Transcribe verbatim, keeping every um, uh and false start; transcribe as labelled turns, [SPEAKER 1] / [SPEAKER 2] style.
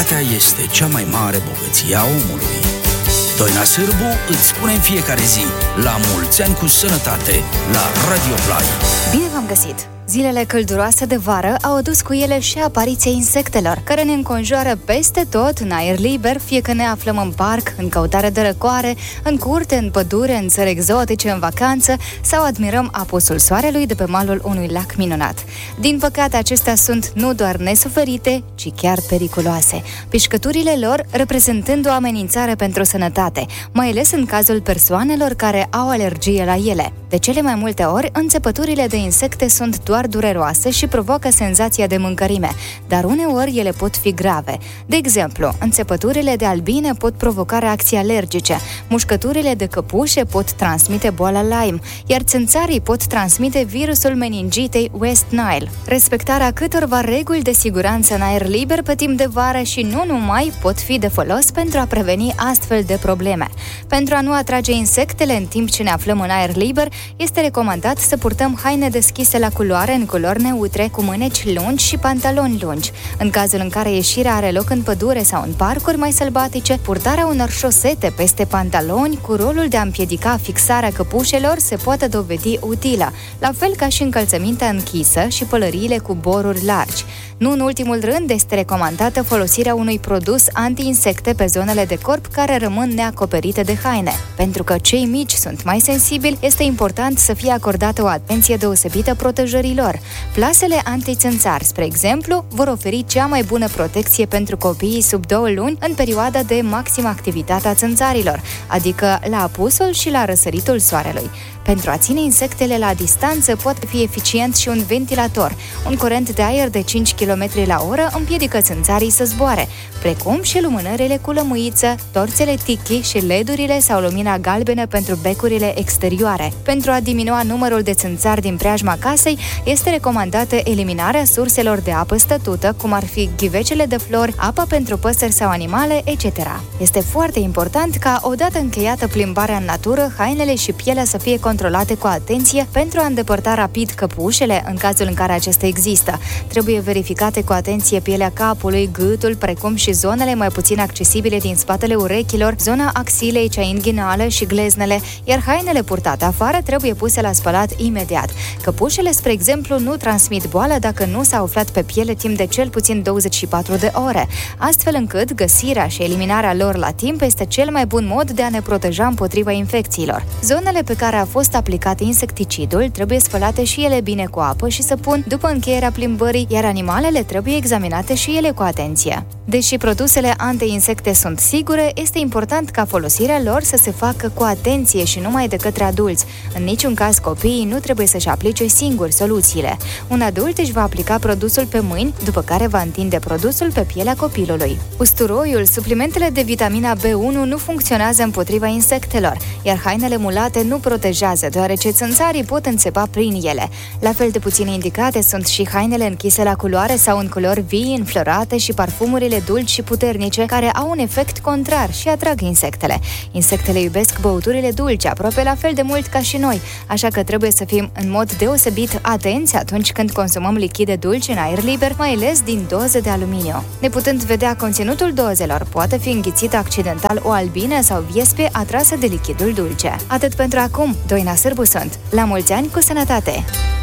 [SPEAKER 1] Sănătatea este cea mai mare bogăție a omului. Doina Sârbu îți spune în fiecare zi la mulți ani cu sănătate la Radio Play.
[SPEAKER 2] Bine v-am găsit! Zilele călduroase de vară au adus cu ele și apariția insectelor, care ne înconjoară peste tot în aer liber, fie că ne aflăm în parc, în căutare de răcoare, în curte, în pădure, în țări exotice, în vacanță sau admirăm apusul soarelui de pe malul unui lac minunat. Din păcate, acestea sunt nu doar nesuferite, ci chiar periculoase, pișcăturile lor reprezentând o amenințare pentru sănătate, mai ales în cazul persoanelor care au alergie la ele. De cele mai multe ori, înțepăturile de insecte sunt doar dureroase și provoacă senzația de mâncărime, dar uneori ele pot fi grave. De exemplu, înțepăturile de albine pot provoca reacții alergice, mușcăturile de căpușe pot transmite boala Lyme, iar țânțarii pot transmite virusul meningitei West Nile. Respectarea câtorva reguli de siguranță în aer liber pe timp de vară și nu numai pot fi de folos pentru a preveni astfel de probleme. Pentru a nu atrage insectele în timp ce ne aflăm în aer liber, este recomandat să purtăm haine deschise la culoare în culori neutre, cu mâneci lungi și pantaloni lungi. În cazul în care ieșirea are loc în pădure sau în parcuri mai sălbatice, purtarea unor șosete peste pantaloni cu rolul de a împiedica fixarea căpușelor se poate dovedi utilă, la fel ca și încălțămintea închisă și pălăriile cu boruri largi. Nu în ultimul rând, este recomandată folosirea unui produs anti-insecte pe zonele de corp care rămân neacoperite de haine. Pentru că cei mici sunt mai sensibili, este important să fie acordată o atenție deosebită protejărilor. Plasele antițânțar, spre exemplu, vor oferi cea mai bună protecție pentru copiii sub două luni în perioada de maximă activitate a țânțarilor, adică la apusul și la răsăritul soarelui. Pentru a ține insectele la distanță poate fi eficient și un ventilator. Un curent de aer de cinci kilometri la oră împiedică țânțarii să zboare, precum și lumânările cu lămâiță, torțele tiki și ledurile sau lumina galbenă pentru becurile exterioare. Pentru a diminua numărul de țânțari din preajma casei, este recomandată eliminarea surselor de apă stătută, cum ar fi ghivecele de flori, apă pentru păsări sau animale, et cetera. Este foarte important ca, odată încheiată plimbarea în natură, hainele și pielea să fie controlate cu atenție pentru a îndepărta rapid căpușele în cazul în care acestea există. Trebuie verificate cu atenție pielea capului, gâtul, precum și zonele mai puțin accesibile din spatele urechilor, zona axilei, cea inghinală și gleznele, iar hainele purtate afară trebuie puse la spălat imediat. Căpușele, spre exemplu, nu transmit boală dacă nu s-a aflat pe piele timp de cel puțin douăzeci și patru de ore, astfel încât găsirea și eliminarea lor la timp este cel mai bun mod de a ne proteja împotriva infecțiilor. Zonele pe care a fost aplicat insecticidul trebuie spălate și ele bine cu apă și săpun după încheierea plimbării, iar animalele trebuie examinate și ele cu atenție. Deși produsele anti-insecte sunt sigure, este important ca folosirea lor să se facă cu atenție și numai de către adulți. În niciun caz copiii nu trebuie să-și aplice singuri soluțiile. Un adult își va aplica produsul pe mâini, după care va întinde produsul pe pielea copilului. Usturoiul, suplimentele de vitamina B unu nu funcționează împotriva insectelor, iar hainele mulate nu protejează, deoarece țânțarii pot înțepa prin ele. La fel de puțin indicate sunt și hainele închise la culoare sau în culori vii, înflorate și parfumurile dulci și puternice, care au un efect contrar și atrag insectele. Insectele iubesc băuturile dulci aproape la fel de mult ca și noi, așa că trebuie să fim în mod deosebit atenți atunci când consumăm lichide dulci în aer liber, mai ales din doze de aluminiu. Neputând vedea conținutul dozelor, poate fi înghițită accidental o albină sau viespe atrasă de lichidul dulce. Atât pentru acum, Doina Sârbu sunt. La mulți ani cu sănătate!